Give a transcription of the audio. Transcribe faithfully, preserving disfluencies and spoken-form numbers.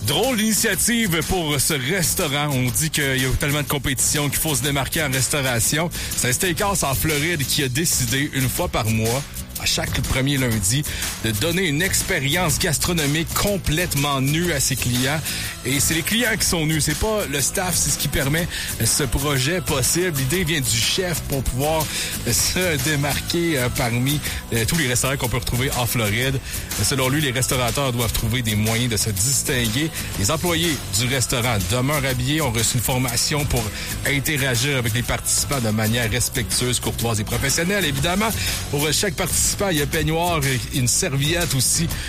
Drôle d'initiative pour ce restaurant. On dit qu'il y a tellement de compétition qu'il faut se démarquer en restauration. C'est un steakhouse en Floride qui a décidé une fois par mois, à chaque premier lundi, de donner une expérience gastronomique complètement nue à ses clients. Et c'est les clients qui sont nus, c'est pas le staff, c'est ce qui permet ce projet possible. L'idée vient du chef pour pouvoir se démarquer parmi tous les restaurants qu'on peut retrouver en Floride. Selon lui, les restaurateurs doivent trouver des moyens de se distinguer. Les employés du restaurant demeurent habillés, ont reçu une formation pour interagir avec les participants de manière respectueuse, courtoise et professionnelle. Évidemment, pour chaque participant, il y a peignoir et une serviette aussi